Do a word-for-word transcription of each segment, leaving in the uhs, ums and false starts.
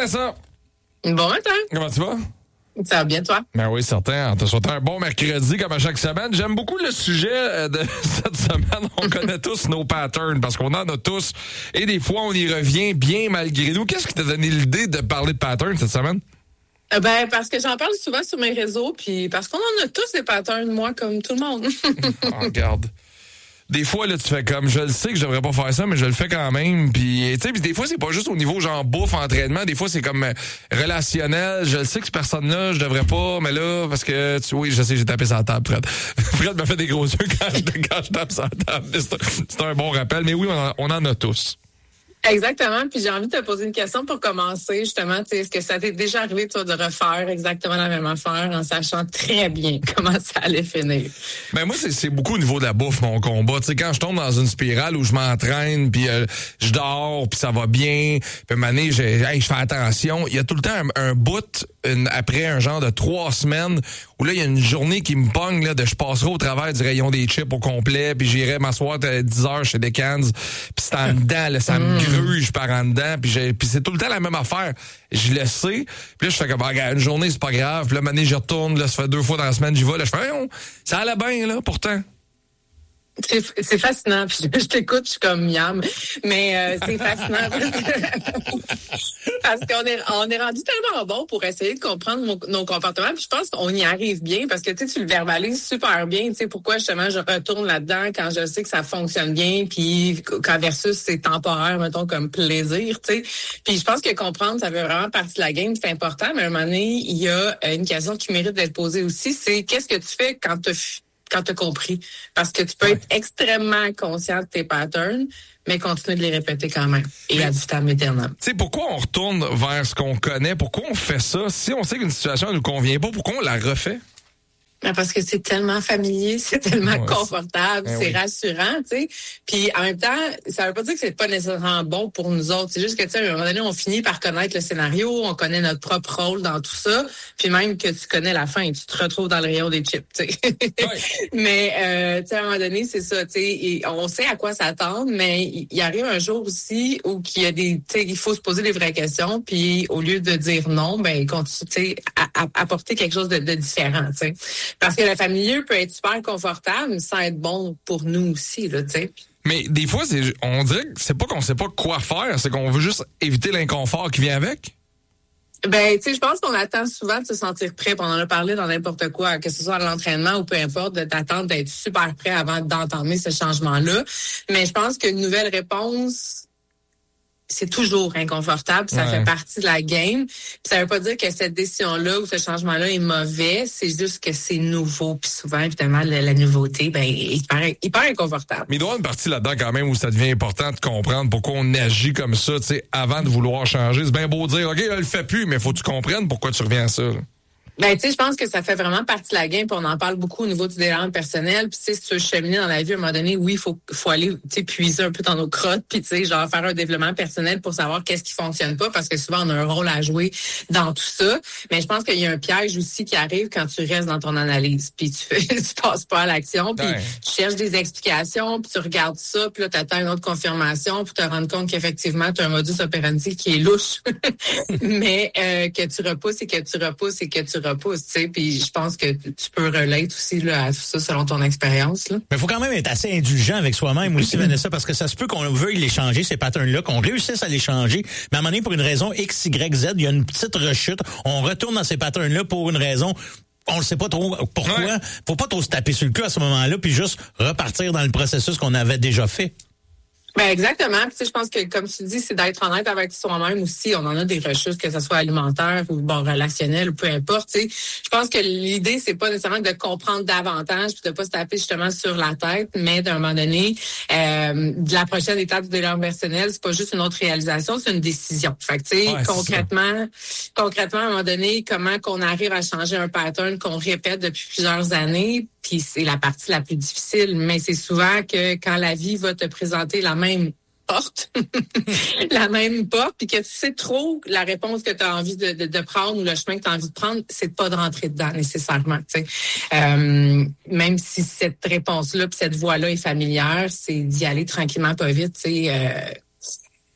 Vanessa. Bon matin. Comment tu vas? Ça va bien, toi? Ben oui, certain. En te souhaitant un bon mercredi comme à chaque semaine. J'aime beaucoup le sujet de cette semaine. On connaît tous nos patterns parce qu'on en a tous. Et des fois, on y revient bien malgré nous. Qu'est-ce qui t'a donné l'idée de parler de patterns cette semaine? Euh, ben, parce que j'en parle souvent sur mes réseaux, puis parce qu'on en a tous des patterns, moi, comme tout le monde. Oh, regarde. Des fois, là, tu fais comme, je le sais que je devrais pas faire ça, mais je le fais quand même. Puis, tu sais, des fois, c'est pas juste au niveau genre bouffe, entraînement. Des fois, c'est comme euh, relationnel. Je le sais que cette personne-là, je devrais pas, mais là, parce que, tu, oui, je sais, j'ai tapé sur la table, Fred. Fred me fait des gros yeux quand je, quand je tape sur la table. C'est, c'est un bon rappel. Mais oui, on en, on en a tous. Exactement. Puis j'ai envie de te poser une question pour commencer, justement. Tu sais, est-ce que ça t'est déjà arrivé, toi, de refaire exactement la même affaire en sachant très bien comment ça allait finir? Ben moi, c'est, c'est beaucoup au niveau de la bouffe, mon combat. Tu sais, quand je tombe dans une spirale où je m'entraîne, puis euh, je dors, puis ça va bien, puis une année, je, hey, je fais attention. Il y a tout le temps un, un bout, une, après un genre de trois semaines, où là, il y a une journée qui me pogne, là, de je passerai au travers du rayon des chips au complet, puis j'irai m'asseoir à dix heures chez Decans, puis c'est en dedans, là, ça me gruge par en dedans, puis, j'ai, puis c'est tout le temps la même affaire. Je le sais, puis là, je fais comme, regarde, une journée, c'est pas grave, puis là, une année, je retourne, là, ça fait deux fois dans la semaine, j'y vais, là, je fais, hey, ça allait bien, là, pourtant. C'est, c'est fascinant. Puis je, je t'écoute, je suis comme miam. Mais euh, c'est fascinant parce qu'on est on est rendu tellement bon pour essayer de comprendre mon, nos comportements. Puis je pense qu'on y arrive bien parce que tu sais, tu le verbalises super bien. Tu sais pourquoi justement je retourne là-dedans quand je sais que ça fonctionne bien. Puis quand versus c'est temporaire, mettons comme plaisir. Tu sais. Puis je pense que comprendre, ça fait vraiment partie de la game. C'est important. Mais à un moment donné, il y a une question qui mérite d'être posée aussi. C'est qu'est-ce que tu fais quand tu quand tu as compris. Parce que tu peux être extrêmement conscient de tes patterns, mais continuer de les répéter quand même. Et mais, ad vitam aeternam. Tu sais, pourquoi on retourne vers ce qu'on connaît? Pourquoi on fait ça? Si on sait qu'une situation ne nous convient pas, pourquoi on la refait? Parce que c'est tellement familier, c'est tellement ouais, confortable, c'est, c'est oui. rassurant, tu sais. Puis en même temps, ça veut pas dire que c'est pas nécessairement bon pour nous autres. C'est juste que, tu sais, à un moment donné, on finit par connaître le scénario, on connaît notre propre rôle dans tout ça, puis même que tu connais la fin, tu te retrouves dans le rayon des chips, tu sais. Ouais. Mais, euh, tu sais, à un moment donné, c'est ça, tu sais, on sait à quoi s'attendre, mais il arrive un jour aussi où il y a des, tu sais, il faut se poser des vraies questions, puis au lieu de dire non, ben, continue, tu sais, à, à, apporter quelque chose de, de différent, tu sais. Parce que le familier peut être super confortable sans être bon pour nous aussi, là, tu sais. Mais des fois, c'est, on dirait que c'est pas qu'on sait pas quoi faire, c'est qu'on veut juste éviter l'inconfort qui vient avec. Ben, tu sais, je pense qu'on attend souvent de se sentir prêt. On en a parlé dans n'importe quoi, que ce soit à l'entraînement ou peu importe, d'attendre d'être super prêt avant d'entamer ce changement-là. Mais je pense qu'une nouvelle réponse, c'est toujours inconfortable, ça ouais. fait partie de la game. Puis ça veut pas dire que cette décision-là ou ce changement-là est mauvais, c'est juste que c'est nouveau. Puis souvent, évidemment, la, la nouveauté, ben, il paraît, il paraît inconfortable. Mais il doit y avoir une partie là-dedans quand même où ça devient important de comprendre pourquoi on agit comme ça, tu sais, avant de vouloir changer. C'est bien beau de dire, OK, là, le fait plus, mais faut que tu comprennes pourquoi tu reviens à ça. Là. Ben, tu sais, je pense que ça fait vraiment partie de la game, puis on en parle beaucoup au niveau du développement personnel. Puis, tu sais, si tu veux cheminer dans la vie, à un moment donné, oui, il faut, faut aller, tu sais, puiser un peu dans nos crottes, puis, tu sais, genre, faire un développement personnel pour savoir qu'est-ce qui fonctionne pas, parce que souvent, on a un rôle à jouer dans tout ça. Mais je pense qu'il y a un piège aussi qui arrive quand tu restes dans ton analyse, puis tu fais, tu passes pas à l'action, puis ouais. tu cherches des explications, puis tu regardes ça, puis là, tu attends une autre confirmation pour te rendre compte qu'effectivement, tu as un modus operandi qui est louche, mais euh, que tu repousses et que tu repousses et que tu repousse, tu sais, puis je pense que tu peux relate aussi là, à tout ça selon ton expérience. Là. Mais il faut quand même être assez indulgent avec soi-même aussi, Vanessa, parce que ça se peut qu'on veuille les changer, ces patterns-là, qu'on réussisse à les changer, mais à un moment donné, pour une raison X, Y, Z, il y a une petite rechute, on retourne dans ces patterns-là pour une raison... On ne sait pas trop pourquoi. Ouais. Faut pas trop se taper sur le cul à ce moment-là, puis juste repartir dans le processus qu'on avait déjà fait. Ben exactement. Puis, tu sais, je pense que, comme tu dis, c'est d'être honnête avec soi-même aussi. On en a des rechutes, que ce soit alimentaire ou bon relationnel ou peu importe. Tu sais, je pense que l'idée, c'est pas nécessairement de comprendre davantage puis de pas se taper justement sur la tête, mais d'un moment donné, euh, de la prochaine étape du développement personnel, c'est pas juste une autre réalisation, c'est une décision. Fait que, tu sais, ouais, concrètement, concrètement, à un moment donné, comment qu'on arrive à changer un pattern qu'on répète depuis plusieurs années. Puis c'est la partie la plus difficile, mais c'est souvent que quand la vie va te présenter la même porte, la même porte, puis que tu sais trop la réponse que tu as envie de, de, de prendre ou le chemin que tu as envie de prendre, c'est de pas de rentrer dedans nécessairement. Tu sais, euh, même si cette réponse-là, puis cette voie-là est familière, c'est d'y aller tranquillement, pas vite. Tu sais. Euh,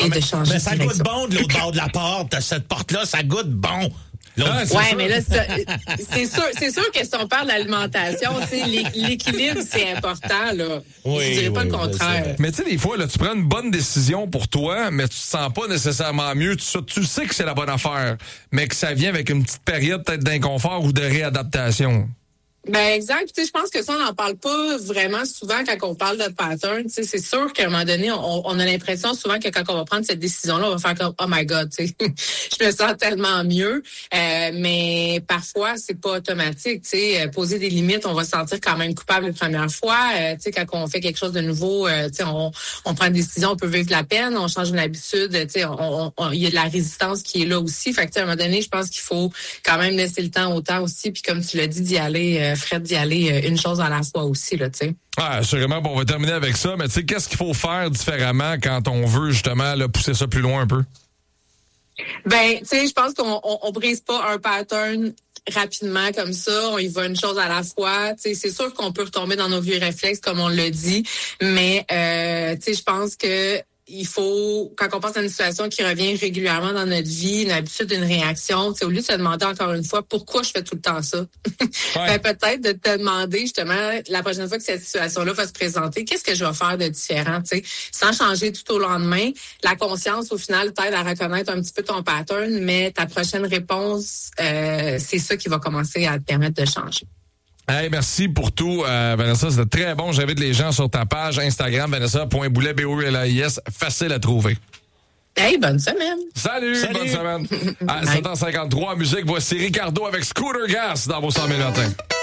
et mais, de changer mais de ça direction. goûte bon de l'autre bord de la porte. Cette porte-là, ça goûte bon. Ah, c'est Ouais, sûr. mais là, c'est sûr, c'est sûr que si on parle d'alimentation, tu sais, l'équilibre, c'est important, là. Oui, je dirais pas oui, le contraire. oui, Mais tu sais, des fois, là, tu prends une bonne décision pour toi, mais tu te sens pas nécessairement mieux. Tu, tu sais que c'est la bonne affaire, mais que ça vient avec une petite période peut-être d'inconfort ou de réadaptation. Ben exact. Tu sais, je pense que ça, on n'en parle pas vraiment souvent quand on parle de pattern. Tu sais, c'est sûr qu'à un moment donné, on, on a l'impression souvent que quand on va prendre cette décision-là, on va faire comme oh my God, tu sais, je me sens tellement mieux. Euh, mais parfois, c'est pas automatique. Tu sais, poser des limites, on va se sentir quand même coupable les premières fois. Euh, tu sais, quand on fait quelque chose de nouveau, euh, tu sais, on, on prend une décision, on peut vivre la peine, on change une habitude. Tu sais, on, on, il y a de la résistance qui est là aussi. Fait que tu sais, à un moment donné, je pense qu'il faut quand même laisser le temps au temps aussi. Puis comme tu l'as dit, d'y aller. Euh, Fred, d'y aller une chose à la fois aussi, là, tu sais. Ah, assurément, bon, on va terminer avec ça, mais tu sais, qu'est-ce qu'il faut faire différemment quand on veut justement là, pousser ça plus loin un peu? Ben, tu sais, je pense qu'on on, on brise pas un pattern rapidement comme ça, on y va une chose à la fois. Tu sais, c'est sûr qu'on peut retomber dans nos vieux réflexes, comme on l'a dit, mais euh, tu sais, je pense que il faut, quand on pense à une situation qui revient régulièrement dans notre vie, une habitude, une réaction, au lieu de se demander encore une fois pourquoi je fais tout le temps ça, ouais. ben, peut-être de te demander justement la prochaine fois que cette situation-là va se présenter, qu'est-ce que je vais faire de différent, tu sais, sans changer tout au lendemain. La conscience, au final, t'aide à reconnaître un petit peu ton pattern, mais ta prochaine réponse, euh, c'est ça qui va commencer à te permettre de changer. Hey, merci pour tout, euh, Vanessa. C'était très bon. J'invite les gens sur ta page Instagram, vanessa point boulet, B O U L A I S. Facile à trouver. Hey, bonne semaine. Salut, Salut. bonne semaine. À sept heures cinquante-trois, musique, voici Ricardo avec Scooter Gas dans vos cent mille matins.